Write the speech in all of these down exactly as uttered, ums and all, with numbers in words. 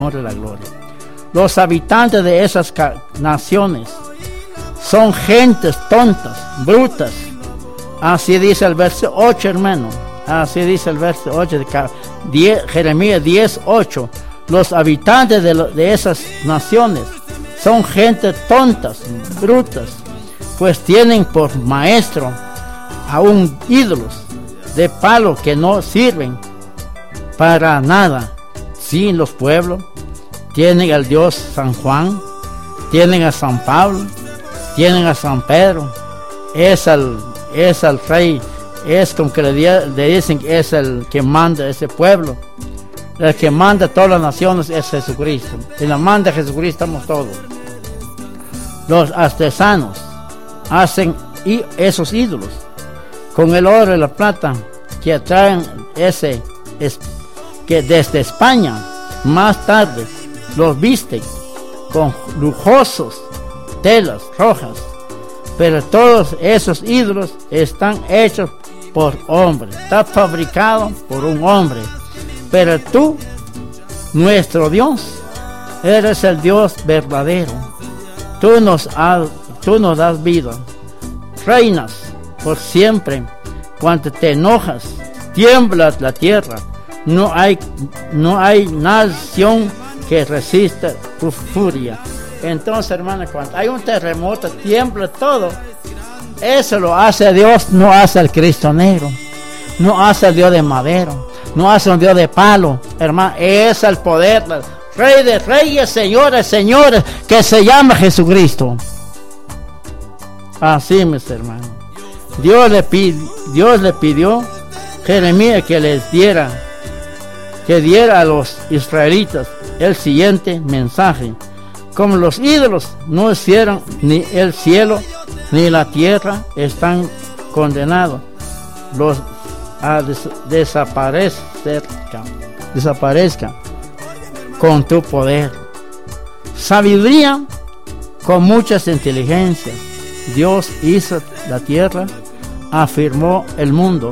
honra y la gloria. Los habitantes de esas naciones son gentes tontas, brutas. Así dice el verso ocho, hermano. Así dice el verso ocho de diez, Jeremías diez, ocho. Los habitantes de, lo, de esas naciones son gentes tontas, brutas, pues tienen por maestro aún ídolos de palo que no sirven para nada. Sí, los pueblos tienen al Dios San Juan, tienen a San Pablo, tienen a San Pedro, es el, es el rey, es como que le, le dicen que es el que manda ese pueblo. El que manda a todas las naciones es Jesucristo. Si la manda Jesucristo, estamos todos. Los artesanos hacen esos ídolos con el oro y la plata que traen ese es, que desde España más tarde los visten con lujosos telas rojas, pero todos esos ídolos están hechos por hombres, está fabricado por un hombre. Pero tú, nuestro Dios, eres el Dios verdadero. Tú nos, has, tú nos das vida, reinas por siempre. Cuando te enojas, tiemblas la tierra. No hay, no hay nación que resista tu furia. Entonces, hermanos, cuando hay un terremoto, tiembla todo. Eso lo hace Dios, no hace el Cristo negro, no hace el Dios de madero, no hace un Dios de palo, hermano. Es el poder del Rey de Reyes, Señores, Señores, que se llama Jesucristo. Así, mis hermanos. Dios le pidió, Dios le pidió a Jeremías que les diera, que diera a los israelitas el siguiente mensaje. Como los ídolos no hicieron, ni el cielo ni la tierra están condenados, los a des- desaparecer, desaparezcan con tu poder. Sabiduría con muchas inteligencias. Dios hizo la tierra, afirmó el mundo,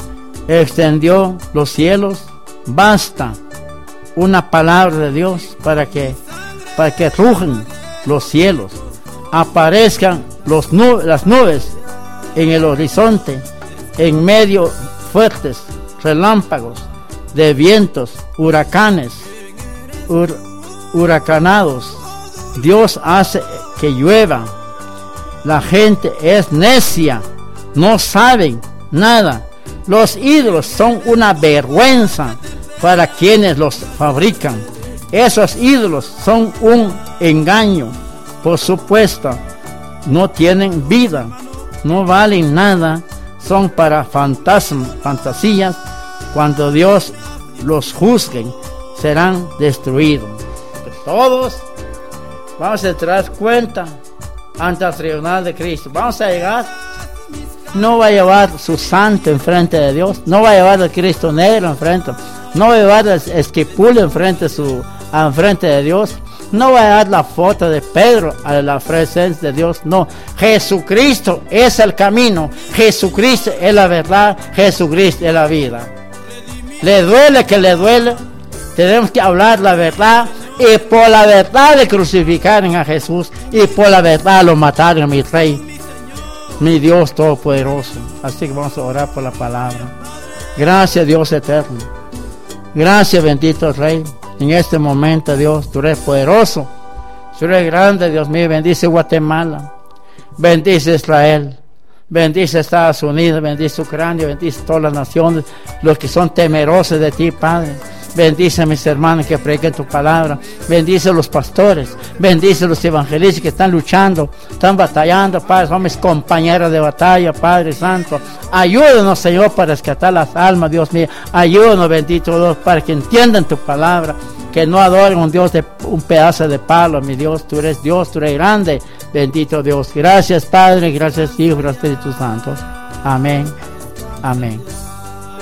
extendió los cielos. Basta una palabra de Dios para que para que rujan los cielos, aparezcan los nubes, las nubes en el horizonte, en medio fuertes relámpagos de vientos, huracanes, hur, huracanados. Dios hace que llueva. La gente es necia, no saben nada. Los ídolos son una vergüenza para quienes los fabrican. Esos ídolos son un engaño, por supuesto. No tienen vida, no valen nada, son para fantasmas, fantasías. Cuando Dios los juzgue, serán destruidos. Todos vamos a dar cuenta ante el tribunal de Cristo. Vamos a llegar, no va a llevar su santo enfrente de Dios, no va a llevar el Cristo negro enfrente, no va a llevar el esquipulo enfrente, su, enfrente de Dios, no va a dar la foto de Pedro a la presencia de Dios. No, Jesucristo es el camino, Jesucristo es la verdad, Jesucristo es la vida. Le duele que le duele, tenemos que hablar la verdad, y por la verdad le crucificaron a Jesús, y por la verdad lo mataron a mi Rey, mi Dios todopoderoso. Así que vamos a orar por la palabra. Gracias, Dios eterno. Gracias, bendito Rey. En este momento, Dios, tú eres poderoso, tú eres grande, Dios mío. Bendice Guatemala, bendice Israel, bendice Estados Unidos, bendice Ucrania, bendice todas las naciones, los que son temerosos de ti, Padre. Bendice a mis hermanos que prediquen tu palabra. Bendice a los pastores. Bendice a los evangelistas que están luchando, están batallando, Padre. Son mis compañeros de batalla, Padre Santo. Ayúdanos, Señor, para rescatar las almas, Dios mío. Ayúdanos, bendito Dios, para que entiendan tu palabra. Que no adoren un Dios de un pedazo de palo, mi Dios. Tú eres Dios, tú eres grande. Bendito Dios. Gracias, Padre. Gracias, Hijo. Gracias, Espíritu Santo. Amén. Amén.